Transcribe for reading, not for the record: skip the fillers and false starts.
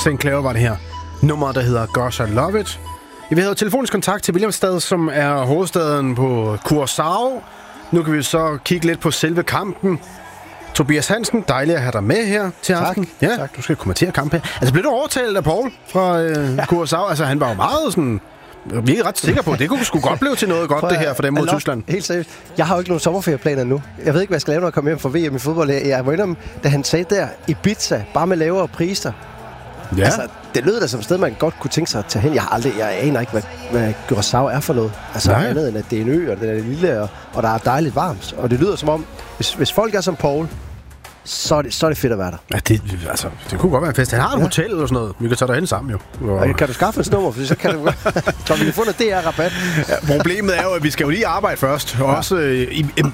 Sinclair var det her. Nummeret, der hedder Gosh I Love It. Vi havde telefonisk kontakt til Williamstad, som er hovedstaden på Curaçao. Nu kan vi så kigge lidt på selve kampen. Tobias Hansen, dejligt at have dig med her til aften. Ja, tak. Du skal kommentere kampen her. Altså, blev du overtalt af Paul fra Curaçao? Altså, han var jo meget sådan... Vi er ret sikre på, det kunne sgu godt blive til noget godt, det her for dem mod Tyskland. Helt seriøst. Jeg har jo ikke nogen sommerferieplaner nu. Jeg ved ikke, hvad jeg skal lave, når jeg kommer hjem fra VM i fodbold. Jeg var inde om, da han sagde der, Ibiza, bare med lavere priser. Ja. Altså, det lød da som et sted, man godt kunne tænke sig at tage hen. Jeg aner ikke, hvad Curaçao er for noget. Altså, andet end, at det er en ø, og det er lille, og der er dejligt varmt. Og det lyder som om, hvis folk er som Paul, så er det fedt at være der. Ja, det kunne godt være en fest. Han har et hotel eller sådan noget. Vi kan tage derhen sammen, jo. Og kan du skaffe en nummer, for så kan du så vi kan få noget DR-rabat. Ja, problemet er jo, at vi skal jo lige arbejde først. Ja. Også